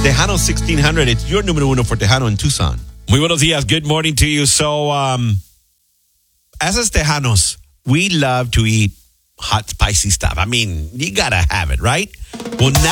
Tejano 1600. It's your número uno for Tejano in Tucson. Muy buenos días. Good morning to you. So, as Tejanos, we love to eat hot, spicy stuff. I mean, you gotta have it, right? Well,